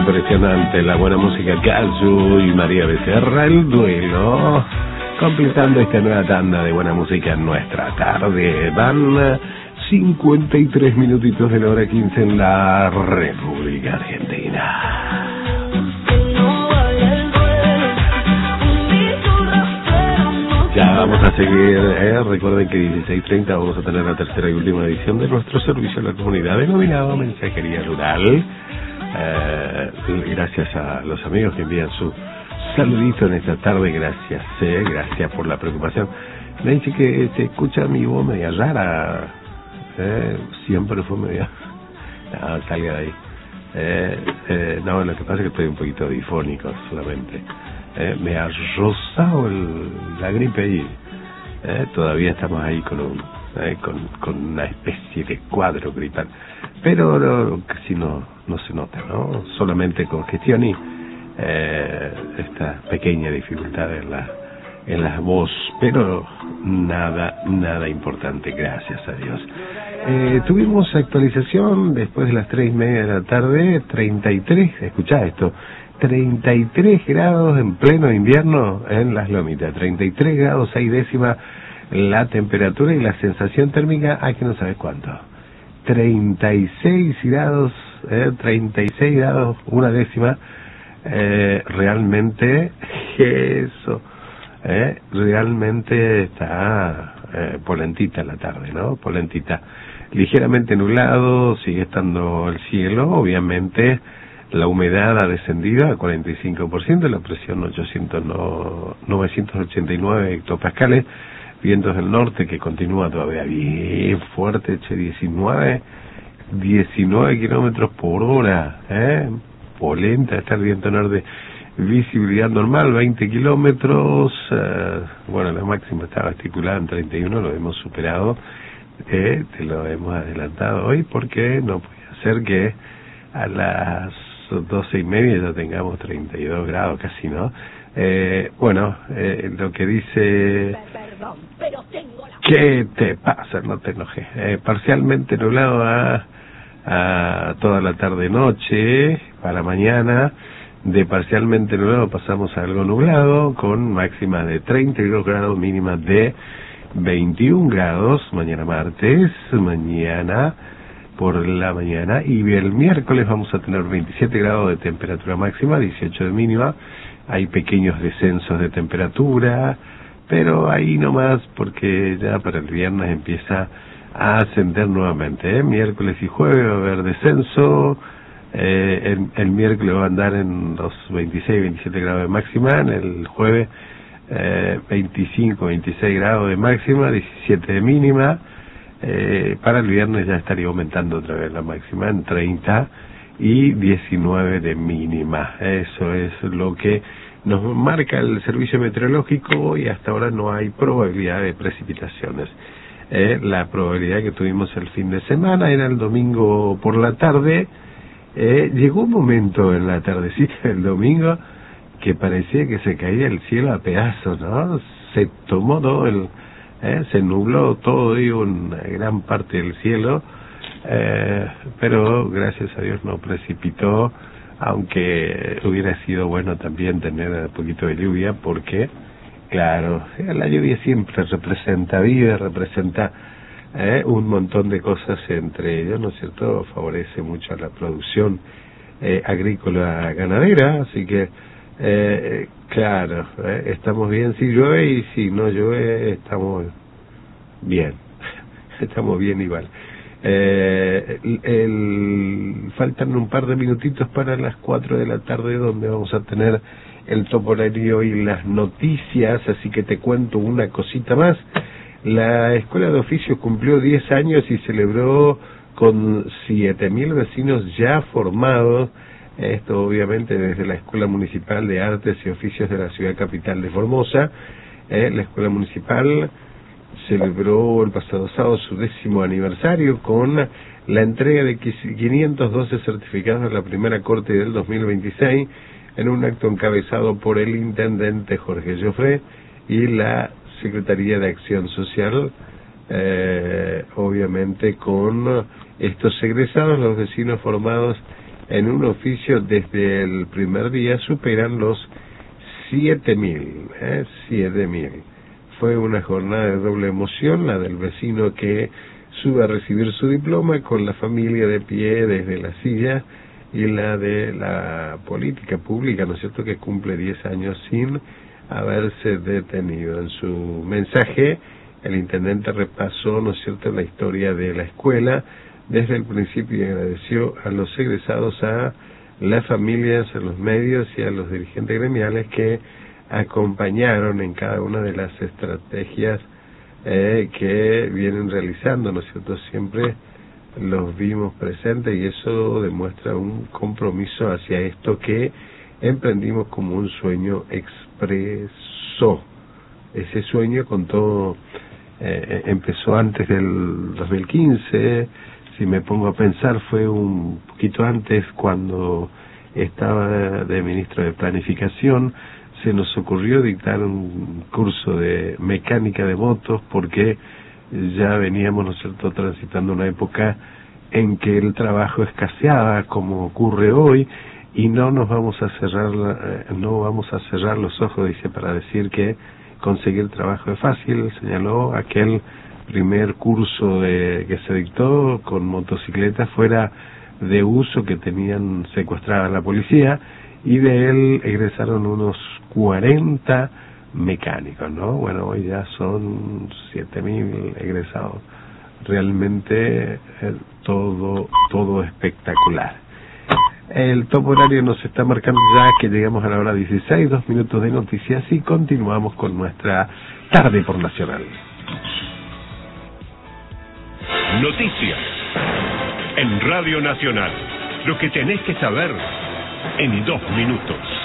impresionante, la buena música Casu y María Becerra, el duelo, completando esta nueva tanda de buena música en nuestra tarde. Van 53 minutitos de la hora 15 en la República Argentina. Ya vamos a seguir, recuerden que 16:30 vamos a tener la tercera y última edición de nuestro servicio a la comunidad denominado Mensajería Rural. Gracias a los amigos que envían su saludito en esta tarde, gracias por la preocupación. Me dice que se escucha mi voz media rara, siempre fue media... No, salga de ahí. No, lo que pasa es que estoy un poquito difónico solamente. Me ha rozado la gripe ahí. Todavía estamos ahí con una especie de cuadro gripal, pero casi no se nota, ¿no? Solamente congestión y esta pequeña dificultad en la voz, pero nada importante, gracias a Dios. Tuvimos actualización después de las 3:30 de la tarde, 33, escuchá esto, 33 grados en pleno invierno en Las Lomitas, 33 grados 6 décimas la temperatura y la sensación térmica, que no sabes cuánto, 36 grados, 36 grados, una décima, realmente eso, realmente está polentita la tarde, ¿no? Polentita, ligeramente nublado, sigue estando el cielo, obviamente. La humedad ha descendido al 45%, la presión 989 hectopascales, vientos del norte que continúa todavía bien fuerte, 19 kilómetros por hora, polenta está el viento norte, visibilidad normal 20 kilómetros, bueno, la máxima estaba estipulada en 31, lo hemos superado, te lo hemos adelantado hoy porque no puede ser que a las 12:30 ya tengamos 32 grados casi, ¿no? Bueno, lo que dice... Perdón, pero tengo la... ¿Qué te pasa? No te enojes. Parcialmente nublado a toda la tarde-noche, para mañana. De parcialmente nublado pasamos a algo nublado, con máximas de 32 grados, mínimas de 21 grados, mañana martes, mañana por la mañana, y el miércoles vamos a tener 27 grados de temperatura máxima, 18 de mínima. Hay pequeños descensos de temperatura, pero ahí nomás, porque ya para el viernes empieza a ascender nuevamente, miércoles y jueves va a haber descenso, el miércoles va a andar en los 26, 27 grados de máxima, en el jueves 25, 26 grados de máxima, 17 de mínima. Para el viernes ya estaría aumentando otra vez la máxima en 30 y 19 de mínima. Eso es lo que nos marca el servicio meteorológico, y hasta ahora no hay probabilidad de precipitaciones. La probabilidad que tuvimos el fin de semana era el domingo por la tarde. Llegó un momento en la tardecita del domingo que parecía que se caía el cielo a pedazos, ¿no? Se tomó todo se nubló todo, digo, una gran parte del cielo, pero gracias a Dios no precipitó, aunque hubiera sido bueno también tener un poquito de lluvia, porque, claro, la lluvia siempre representa vida, representa un montón de cosas, entre ellos, ¿no es cierto?, favorece mucho a la producción agrícola ganadera, así que claro, estamos bien si llueve, y si no llueve estamos bien, estamos bien igual. Faltan un par de minutitos para las 4 de la tarde, donde vamos a tener el topolario y las noticias, así que te cuento una cosita más. La Escuela de Oficios cumplió 10 años y celebró con 7.000 vecinos ya formados. Esto obviamente desde la Escuela Municipal de Artes y Oficios de la ciudad capital de Formosa. La Escuela Municipal celebró el pasado sábado su 10º aniversario con la entrega de 512 certificados de la primera corte del 2026 en un acto encabezado por el intendente Jorge Joffre y la Secretaría de Acción Social, obviamente con estos egresados, los vecinos formados en un oficio desde el primer día superan los 7.000, 7.000. Fue una jornada de doble emoción, la del vecino que sube a recibir su diploma con la familia de pie desde la silla, y la de la política pública, ¿no es cierto?, que cumple 10 años sin haberse detenido. En su mensaje, el intendente repasó, ¿no es cierto?, la historia de la escuela desde el principio y agradeció a los egresados, a las familias, a los medios y a los dirigentes gremiales que acompañaron en cada una de las estrategias que vienen realizando, ¿no es cierto? Siempre los vimos presentes y eso demuestra un compromiso hacia esto que emprendimos como un sueño expreso. Ese sueño con todo empezó antes del 2015, si me pongo a pensar fue un poquito antes, cuando estaba de ministro de Planificación. Se nos ocurrió dictar un curso de mecánica de motos porque ya veníamos, ¿no es cierto?, transitando una época en que el trabajo escaseaba, como ocurre hoy, y no vamos a cerrar los ojos, dice, para decir que conseguir trabajo es fácil. Señaló aquel primer curso que se dictó con motocicletas fuera de uso que tenían secuestrada la policía, y de él egresaron unos 40 mecánicos, ¿no? Bueno, hoy ya son 7.000 egresados. Realmente todo espectacular. El topo horario nos está marcando ya que llegamos a la hora 16, 2 minutos de noticias, y continuamos con nuestra tarde por Nacional. Noticias en Radio Nacional. Lo que tenés que saber en 2 minutos.